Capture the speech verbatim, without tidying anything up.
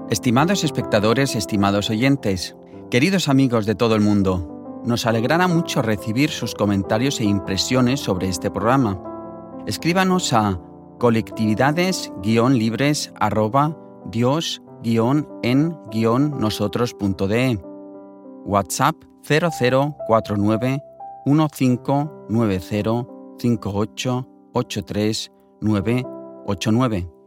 Estimados espectadores, estimados oyentes, queridos amigos de todo el mundo, nos alegrará mucho recibir sus comentarios e impresiones sobre este programa. Escríbanos a colectividades libres arroba dios en nosotros punto de e, WhatsApp cero cero cuatro nueve uno cinco nueve cero cinco ocho ocho tres nueve ocho nueve.